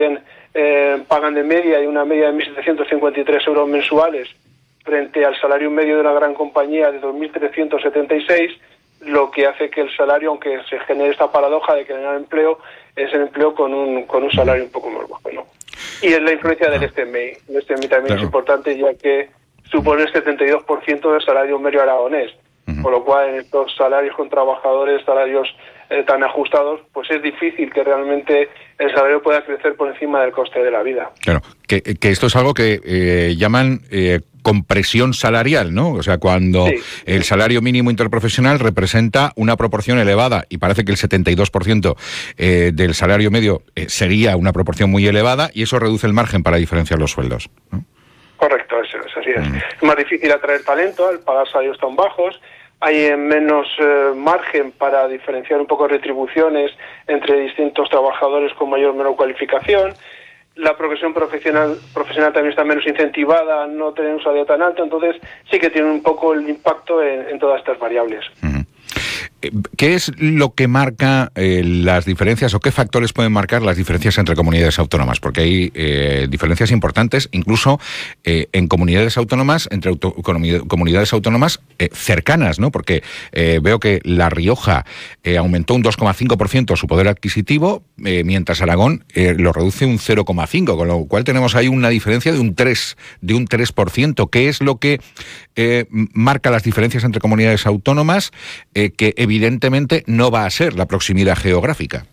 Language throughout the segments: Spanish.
pagan de media y una media de 1.753 euros mensuales frente al salario medio de una gran compañía de 2.376, lo que hace que el salario, aunque se genere esta paradoja de generar empleo, es el empleo con un salario un poco más bajo, ¿no? Y es la influencia del SMI. El SMI también es importante, ya que supone el 72% del salario medio aragonés. Por lo cual, en estos salarios con trabajadores, salarios tan ajustados, pues es difícil que realmente el salario pueda crecer por encima del coste de la vida. Claro, que esto es algo que llaman compresión salarial, ¿no? O sea, cuando el salario mínimo interprofesional representa una proporción elevada, y parece que el 72% del salario medio sería una proporción muy elevada, y eso reduce el margen para diferenciar los sueldos, ¿no? Correcto, eso es, así es. Es más difícil atraer talento al pagar salarios tan bajos. Hay menos margen para diferenciar un poco retribuciones entre distintos trabajadores con mayor o menor cualificación. La progresión profesional también está menos incentivada, no tener un salario tan alto, entonces sí que tiene un poco el impacto en todas estas variables. ¿Qué es lo que marca las diferencias o qué factores pueden marcar las diferencias entre comunidades autónomas? Porque hay diferencias importantes, incluso en comunidades autónomas, entre comunidades autónomas cercanas, ¿no? Porque veo que La Rioja aumentó un 2,5% su poder adquisitivo, mientras Aragón lo reduce un 0,5%, con lo cual tenemos ahí una diferencia de un 3%. ¿Qué es lo que marca las diferencias entre comunidades autónomas que evidentemente no va a ser la proximidad geográfica?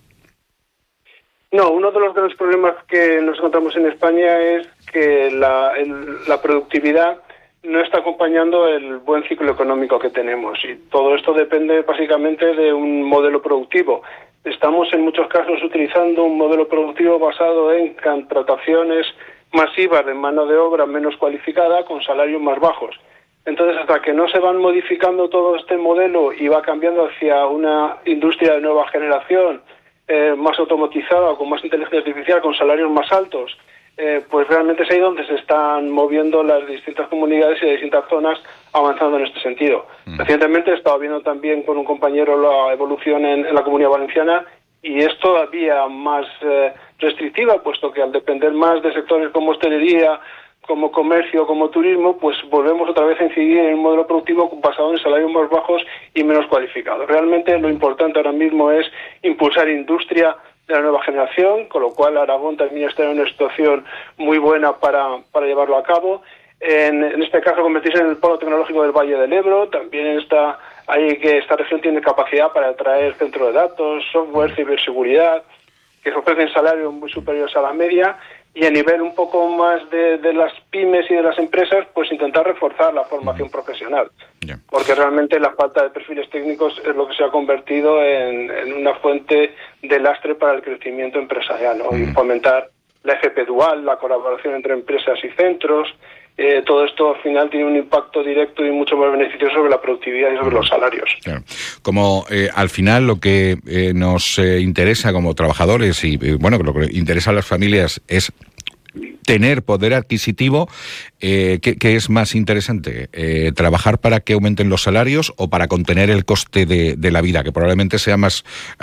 No, uno de los grandes problemas que nos encontramos en España es que la productividad no está acompañando el buen ciclo económico que tenemos, y todo esto depende básicamente de un modelo productivo. Estamos en muchos casos utilizando un modelo productivo basado en contrataciones masivas de mano de obra menos cualificada con salarios más bajos. Entonces, hasta que no se van modificando todo este modelo y va cambiando hacia una industria de nueva generación, más automatizada, con más inteligencia artificial, con salarios más altos, pues realmente es ahí donde se están moviendo las distintas comunidades y las distintas zonas avanzando en este sentido. Recientemente he estado viendo también con un compañero la evolución en la Comunidad Valenciana, y es todavía más restrictiva, puesto que al depender más de sectores como hostelería, como comercio, como turismo, pues volvemos otra vez a incidir en un modelo productivo basado en salarios más bajos y menos cualificados. Realmente lo importante ahora mismo es impulsar industria de la nueva generación, con lo cual Aragón también está en una situación muy buena para llevarlo a cabo. En este caso, convertirse en el polo tecnológico del Valle del Ebro. También esta región tiene capacidad para atraer centros de datos, software, ciberseguridad, que ofrecen salarios muy superiores a la media. Y a nivel un poco más de las pymes y de las empresas, pues intentar reforzar la formación profesional. Porque realmente la falta de perfiles técnicos es lo que se ha convertido en una fuente de lastre para el crecimiento empresarial, ¿no? Y fomentar la FP dual, la colaboración entre empresas y centros. Todo esto al final tiene un impacto directo y mucho más beneficioso sobre la productividad y sobre los salarios. Claro. Como al final lo que nos interesa como trabajadores y bueno, lo que interesa a las familias es tener poder adquisitivo, ¿qué es más interesante? ¿Trabajar para que aumenten los salarios o para contener el coste de la vida? Que probablemente sea más...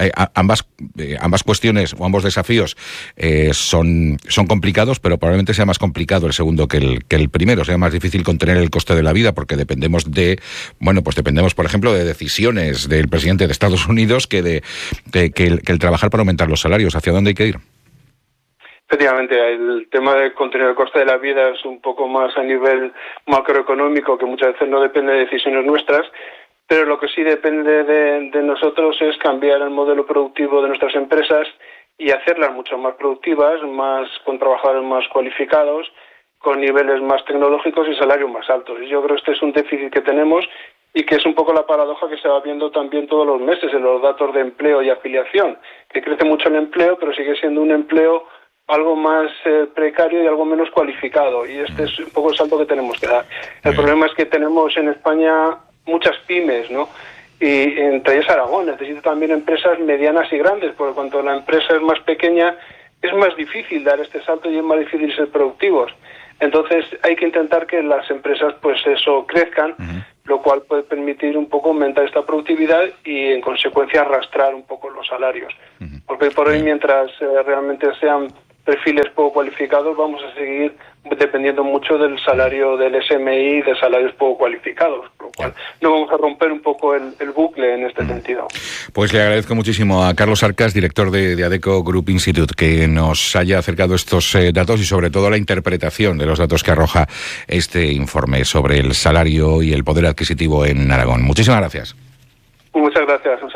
ambas cuestiones o ambos desafíos son complicados, pero probablemente sea más complicado el segundo que el primero. Sea más difícil contener el coste de la vida porque dependemos por ejemplo, de decisiones del presidente de Estados Unidos que el trabajar para aumentar los salarios. ¿Hacia dónde hay que ir? Efectivamente, el tema de contener el coste de la vida es un poco más a nivel macroeconómico, que muchas veces no depende de decisiones nuestras, pero lo que sí depende de nosotros es cambiar el modelo productivo de nuestras empresas y hacerlas mucho más productivas, con trabajadores más cualificados, con niveles más tecnológicos y salarios más altos. Y yo creo que este es un déficit que tenemos y que es un poco la paradoja que se va viendo también todos los meses en los datos de empleo y afiliación, que crece mucho el empleo, pero sigue siendo un empleo algo más precario y algo menos cualificado, y este es un poco el salto que tenemos que dar. El problema es que tenemos en España muchas pymes, ¿no? Y entre ellas Aragón necesita también empresas medianas y grandes, porque cuanto la empresa es más pequeña es más difícil dar este salto y es más difícil ser productivos. Entonces hay que intentar que las empresas crezcan, lo cual puede permitir un poco aumentar esta productividad y en consecuencia arrastrar un poco los salarios. Porque por hoy, mientras realmente sean perfiles poco cualificados, vamos a seguir dependiendo mucho del salario del SMI, de salarios poco cualificados, por lo cual no vamos a romper un poco el bucle en este sentido. Pues le agradezco muchísimo a Carlos Arcas, director de Adecco Group Institute, que nos haya acercado estos datos y sobre todo la interpretación de los datos que arroja este informe sobre el salario y el poder adquisitivo en Aragón. Muchísimas gracias. Muchas gracias.